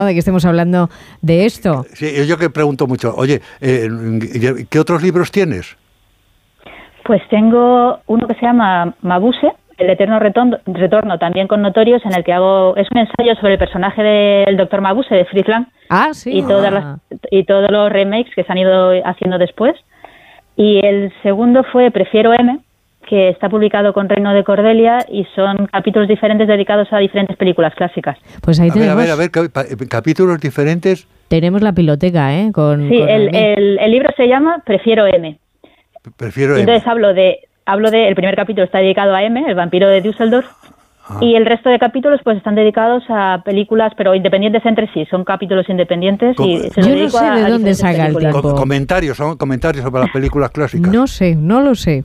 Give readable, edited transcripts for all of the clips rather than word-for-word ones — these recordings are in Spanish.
de que estemos hablando de esto. Sí, yo que pregunto mucho. Oye, ¿qué otros libros tienes? Pues tengo uno que se llama Mabuse, El eterno retorno, también con Notorious, en el que es un ensayo sobre el personaje del Dr. Mabuse de Fritz Lang. Sí. Y todos los remakes que se han ido haciendo después. Y el segundo fue Prefiero M, que está publicado con Reino de Cordelia y son capítulos diferentes dedicados a diferentes películas clásicas. Pues ahí tenemos... A ver, capítulos diferentes. Tenemos la piloteca, con el libro se llama Prefiero M. Prefiero M. Entonces hablo de el primer capítulo está dedicado a M, el vampiro de Düsseldorf, y el resto de capítulos pues están dedicados a películas, pero independientes entre sí, son capítulos independientes. Yo no sé de dónde saca el tiempo. Comentarios sobre las películas clásicas. No lo sé.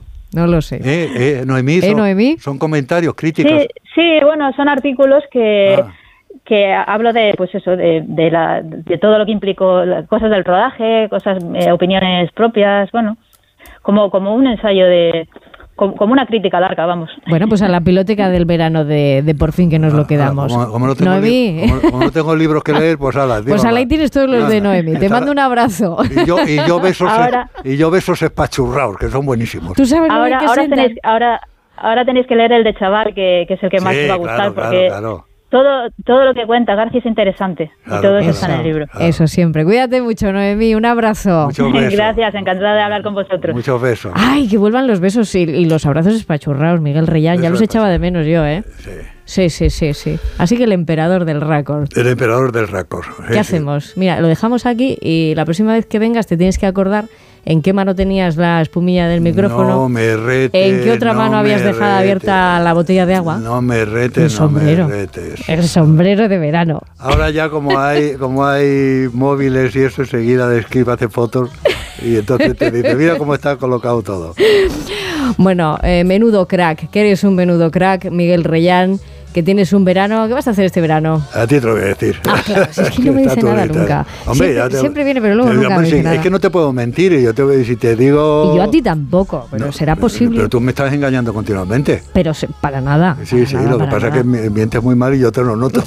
Noemí, son comentarios, críticas. Sí, bueno, son artículos que hablo de, pues eso, de todo lo que implicó, cosas del rodaje, opiniones propias, bueno, como un ensayo como una crítica larga, vamos. Bueno, pues a la piloteca del verano de Por Fin que nos lo quedamos. Como no tengo libros que leer, pues ala. Pues ahí tienes todos los de Noemí. Te mando un abrazo. Y yo besos espachurrados, que son buenísimos. ¿Tú sabes ahora tenéis que leer el de Chaval, que es el que más os va a gustar, porque todo lo que cuenta García es interesante, y todo eso está en el libro. Eso siempre. Cuídate mucho, Noemí, un abrazo. Muchos besos. Gracias, encantada de hablar con vosotros. Muchos besos. Ay, que vuelvan los besos y los abrazos espachurrados, Miguel Reyán. Ya los echaba de menos yo, ¿eh? Sí. Así que el emperador del récord. El emperador del récord. ¿Qué hacemos? Mira, lo dejamos aquí y la próxima vez que vengas te tienes que acordar en qué mano tenías la espumilla del micrófono. No me retes. ¿En qué otra mano habías dejado abierta la botella de agua? No me retes, El sombrero de verano. Ahora ya como hay móviles y eso, enseguida de Skype hace fotos y entonces te dice, mira cómo está colocado todo. Bueno, menudo crack, que eres un menudo crack, Miguel Reyán, que tienes un verano. ¿Qué vas a hacer este verano? A ti te lo voy a decir. Claro, es que no me dice nada nunca. Hombre, siempre viene, pero luego nunca me dice nada. Es que no te puedo mentir, si te digo... Y yo a ti tampoco, pero será posible. Pero tú me estás engañando continuamente. Pero para nada. Sí, lo que pasa es que mientes muy mal y yo te lo noto.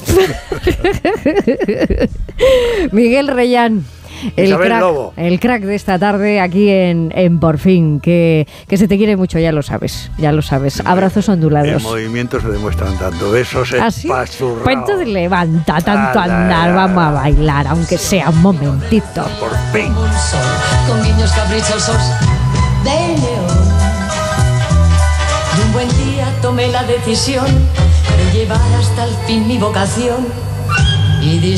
Miguel Reyán. El crack de esta tarde aquí en Por Fin, que se te quiere mucho, ya lo sabes. Abrazos ondulados. El movimiento se demuestran dando besos espachurrados. Pues entonces levanta tanto andar, vamos a bailar, aunque sea un momentito. Por fin. Con guiños caprichosos de león. Y un buen día tomé la decisión de llevar hasta el fin mi vocación y